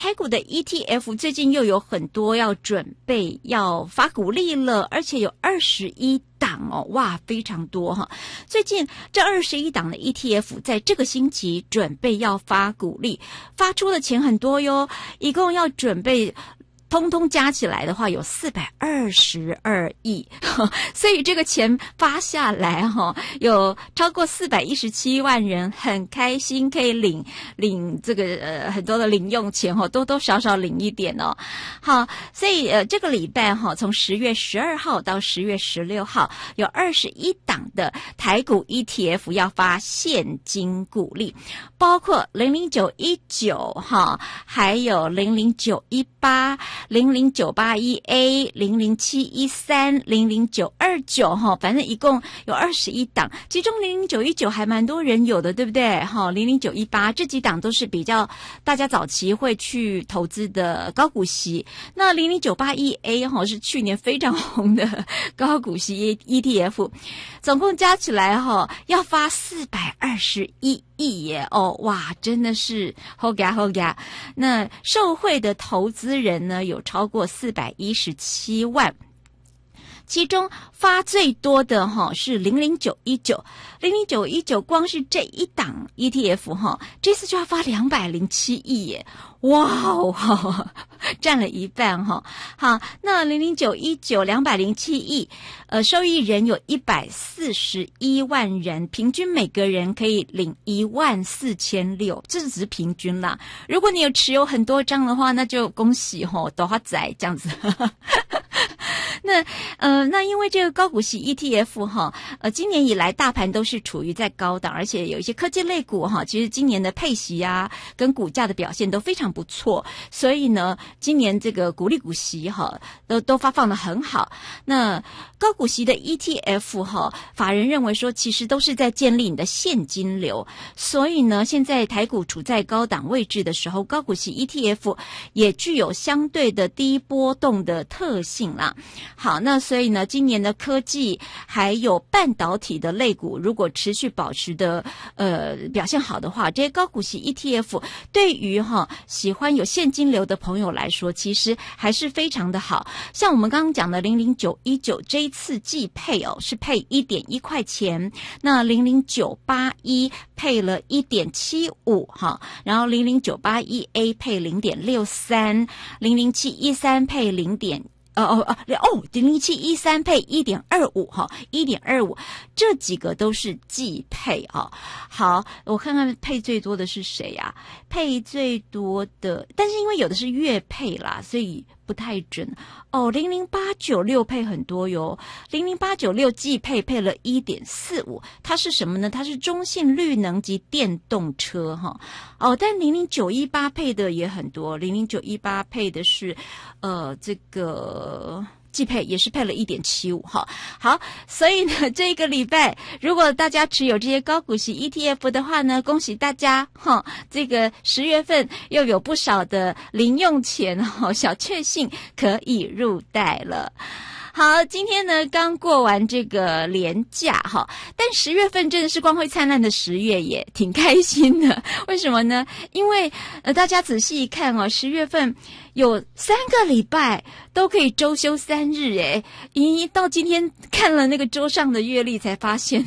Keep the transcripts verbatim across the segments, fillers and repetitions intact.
台股的 E T F 最近又有很多要准备要发股利了，而且有二十一档哦，哇，非常多哈！最近这二十一档的 E T F 在这个星期准备要发股利，发出的钱很多哟，一共要准备。通通加起来的话有四百二十二亿，所以这个钱发下来哈，有超过四百一十七万人很开心可以领领这个呃很多的零用钱哈，多多少少领一点哦。好，所以呃这个礼拜哈，从十月十二号到十月十六号有二十一档的台股 E T F 要发现金股利，包括零零九一九哈，还有零零九一八。零零九八一 A 零零七一三零零九二九哈，反正一共有二十一档，其中零零九一九还蛮多人有的，对不对？哈，零零九一八这几档都是比较大家早期会去投资的高股息。那零零九八一 A 哈是去年非常红的高股息 E T F， 总共加起来哈要发四百二十一亿耶哦，哇，真的是好嘎好嘎。那受惠的投资人呢？有超过四百一十七万，其中发最多的哈是零零九一九，零零九一九光是这一档 E T F 哈，这次就要发两百零七亿耶，哇哦，占了一半哈。好，那零零九一九两百零七亿，呃，受益人有一百四十一万人，平均每个人可以领一万四千六，这只是平均啦。如果你有持有很多张的话，那就恭喜吼，多花仔这样子。那呃，那因为这个高股息 E T F 哈，呃，今年以来大盘都是处于在高档，而且有一些科技类股哈，其实今年的配息啊跟股价的表现都非常不错，所以呢，今年这个股利股息哈都都发放得很好。那高股息的 E T F 哈，法人认为说其实都是在建立你的现金流，所以呢，现在台股处在高档位置的时候，高股息 E T F 也具有相对的低波动的特性啦。好，那所以呢，今年的科技还有半导体的类股，如果持续保持的呃表现好的话，这些高股息 E T F 对于哈喜欢有现金流的朋友来说，其实还是非常的好。像我们刚刚讲的零零九一九这一次季配哦是配 一点一 块钱，那零零九八一配了 一点七五 哈，然后零零九八一 A 配 零点六三，零零七一三配零点哦哦哦哦，零零七一三配一点二五哈，一点二五，这几个都是季配啊。好，我看看配最多的是谁啊？配最多的，但是因为有的是月配啦，所以不太准哦。零零八九六配很多哟，零零八九六季配配了一点四五，它是什么呢？它是中性绿能及电动车哈。哦，但零零九一八配的也很多，零零九一八配的是呃这个季配也是配了 一点七五 哈。好，所以呢这个礼拜如果大家持有这些高股息 E T F 的话呢，恭喜大家哈，这个十月份又有不少的零用钱哈，小确幸可以入袋了。好，今天呢刚过完这个连假哈，但十月份真的是光辉灿烂的十月耶，挺开心的。为什么呢？因为呃大家仔细一看哦，十月份有三个礼拜都可以周休三日诶，咦，到今天看了那个桌上的月历才发现，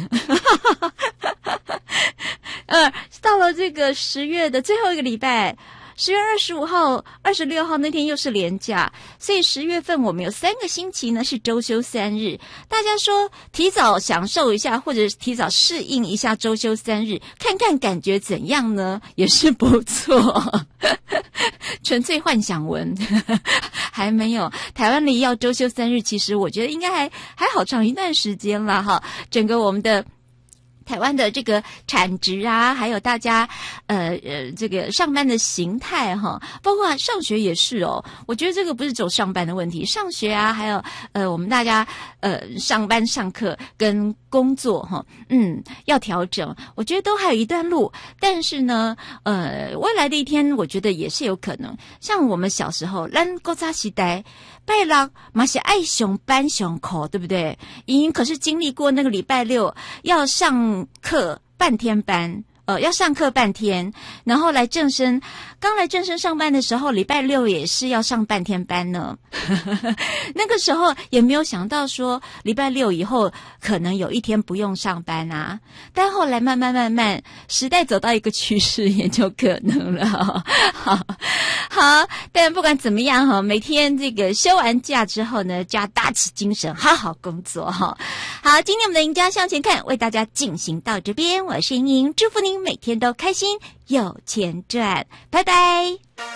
呃，到了这个十月的最后一个礼拜。十月二十五号、二十六号那天又是连假，所以十月份我们有三个星期呢是周休三日。大家说提早享受一下，或者提早适应一下周休三日，看看感觉怎样呢？也是不错。纯粹幻想文，还没有。台湾离要周休三日，其实我觉得应该还还好长一段时间了哈。整个我们的台湾的这个产值啊，还有大家呃呃这个上班的形态哈，包括上学也是哦。我觉得这个不是走上班的问题，上学啊，还有呃我们大家呃上班上课跟工作哈，嗯，要调整，我觉得都还有一段路。但是呢，呃，未来的一天，我觉得也是有可能。像我们小时候，咱古早时代。拜六嘛是爱上班上课，对不对？莹莹可是经历过那个礼拜六要上课半天班呃要上课半天，然后来正声，刚来正声上班的时候，礼拜六也是要上半天班呢。那个时候也没有想到说礼拜六以后可能有一天不用上班啊，但后来慢慢慢慢时代走到一个趋势也就可能了。好好，但不管怎么样哈，每天这个休完假之后呢，就要打起精神好好工作哈。好，今天我们的赢家向前看为大家进行到这边，我是莹莹，祝福您每天都开心有钱赚，拜拜。